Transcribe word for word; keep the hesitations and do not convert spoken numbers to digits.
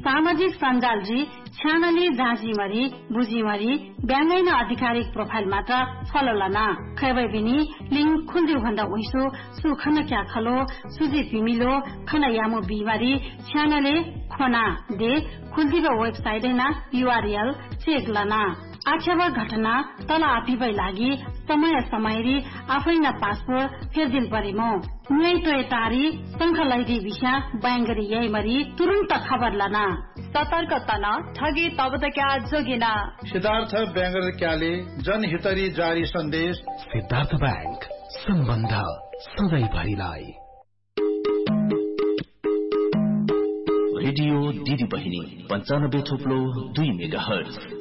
सामाजिक सञ्जाल जी छ्यानली जाँचीमरी बुझीमरी ब्याङ्गैन आधिकारिक प्रोफाइल मात्र फलो लना खैबै बिनी लिंक खुल्दिउ भन्दा उइसो सुखन क्या खलो सुजी पिमिलो खन यामो बिमारी छ्यानले खोना दे खुल्दिबा वेबसाइट ना यूआरएल चेक लना आक्षेप घटना तल आफिबै लागि समय समयरी आफै न पासपोर्ट फेर्दिन परेमो नुई तोय तारी संखलैदी विषा बैंगरी यही मरी तुरंत खबर लना सतर्क तना ठगी तब क्या जोगिना सिद्धार्थ बैंगर क्याले जनहितरी जारी सन्देश सिद्धार्थ बैंक सम्बन्ध सधैँ भरिलाई रेडियो दिदी बहिनी पंचानब्बे थोप्लो दुई मेगा हर्ज